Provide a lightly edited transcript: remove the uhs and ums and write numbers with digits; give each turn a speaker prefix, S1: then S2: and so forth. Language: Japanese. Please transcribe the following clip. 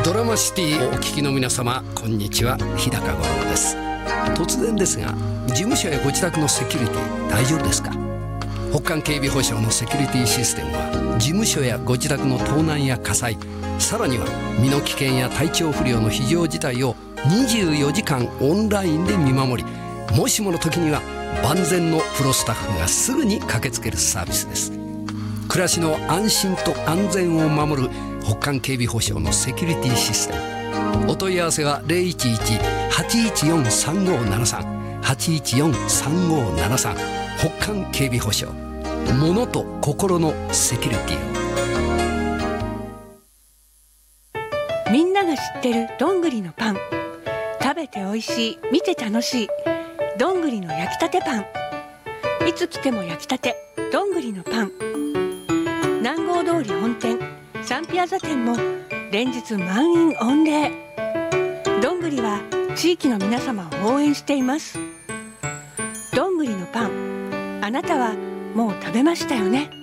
S1: ドラマシティをお聞きの皆様、こんにちは。日高五郎です。突然ですが、事務所やご自宅のセキュリティ大丈夫ですか？北韓警備保障のセキュリティシステムは、事務所やご自宅の盗難や火災、さらには身の危険や体調不良の非常事態を24時間オンラインで見守り、もしもの時には万全のプロスタッフがすぐに駆けつけるサービスです。暮らしの安心と安全を守る北韓警備保障のセキュリティシステム。お問い合わせは 011-814-3573 814-3573。北韓警備保障、物と心のセキュリティ
S2: を。みんなが知ってるどんぐりのパン、食べておいしい、見て楽しいどんぐりの焼きたてパン。いつ来ても焼きたてどんぐりのパン。南郷通り本店サンピアザ店も連日満員御礼。どんぐりは地域の皆様を応援しています。どんぐりのパン、あなたはもう食べましたよね。